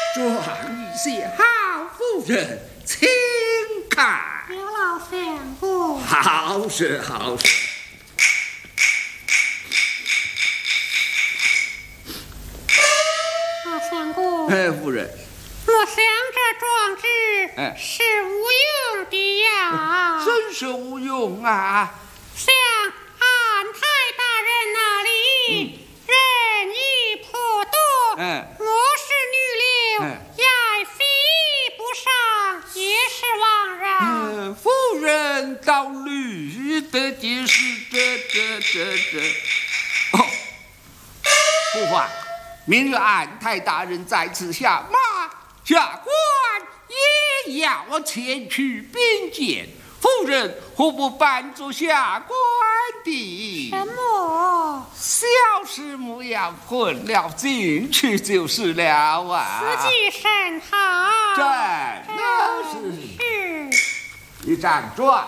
状一些，好夫人，请看。 有劳相公。 好事好事。 相公。 夫人。 我想这壮志是无用的呀。 真是无用啊！ 向安太大人那里任意颇多，我是女流，也非不上，也是枉然。 夫人倒虑得的是这。哦，不妨，明日安太大人在此下马，下官也要前去并见。夫人何不扮作下官的？ 什么？ 小事模样混了进去就是了啊！ 司机甚好。 真的是。一张状。